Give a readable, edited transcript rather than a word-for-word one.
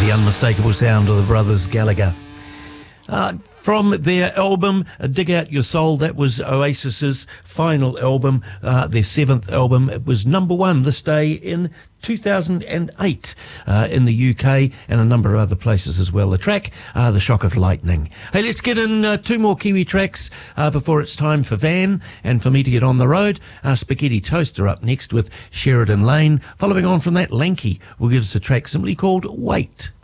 The unmistakable sound of the brothers Gallagher. From their album Dig Out Your Soul, that was Oasis's final album, their seventh album. It was number one this day in 2008 in the UK and a number of other places as well. The track, The Shock of Lightning. Hey, let's get in two more Kiwi tracks before it's time for Van and for me to get on the road. Spaghetti Toaster up next with Sheridan Lane. Following on from that, Lanky will give us a track simply called Wait.